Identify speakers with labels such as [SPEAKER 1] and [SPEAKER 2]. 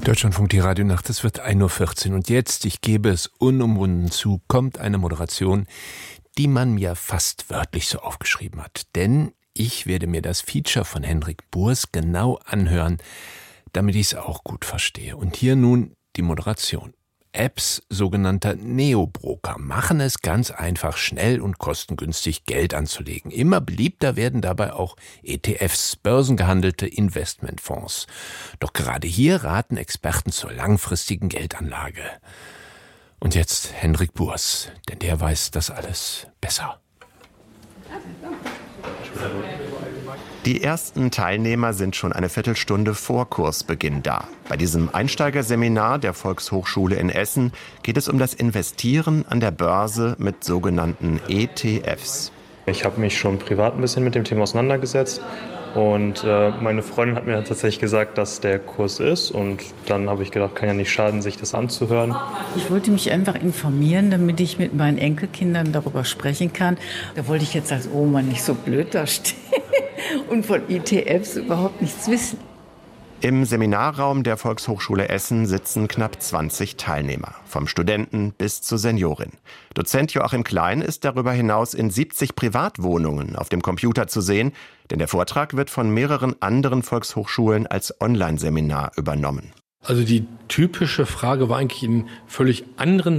[SPEAKER 1] Deutschlandfunk, die Radionacht, es wird 1:14 Uhr. Und jetzt, ich gebe es unumwunden zu, kommt eine Moderation, die man mir fast wörtlich so aufgeschrieben hat. Denn ich werde mir das Feature von Hendrik Burs genau anhören, damit ich es auch gut verstehe. Und hier nun die Moderation. Apps sogenannter Neobroker machen es ganz einfach, schnell und kostengünstig Geld anzulegen. Immer beliebter werden dabei auch ETFs, börsengehandelte Investmentfonds. Doch gerade hier raten Experten zur langfristigen Geldanlage. Und jetzt Hendrik Burs, denn der weiß das alles besser.
[SPEAKER 2] Die ersten Teilnehmer sind schon eine Viertelstunde vor Kursbeginn da. Bei diesem Einsteigerseminar der Volkshochschule in Essen geht es um das Investieren an der Börse mit sogenannten ETFs.
[SPEAKER 3] Ich habe mich schon privat ein bisschen mit dem Thema auseinandergesetzt und meine Freundin hat mir dann tatsächlich gesagt, dass der Kurs ist, und dann habe ich gedacht, kann ja nicht schaden, sich das anzuhören.
[SPEAKER 4] Ich wollte mich einfach informieren, damit ich mit meinen Enkelkindern darüber sprechen kann. Da wollte ich jetzt als Oma nicht so blöd dastehen und von ETFs überhaupt nichts wissen.
[SPEAKER 2] Im Seminarraum der Volkshochschule Essen sitzen knapp 20 Teilnehmer, vom Studenten bis zur Seniorin. Dozent Joachim Klein ist darüber hinaus in 70 Privatwohnungen auf dem Computer zu sehen, denn der Vortrag wird von mehreren anderen Volkshochschulen als Online-Seminar übernommen.
[SPEAKER 5] Also die typische Frage war eigentlich in völlig anderen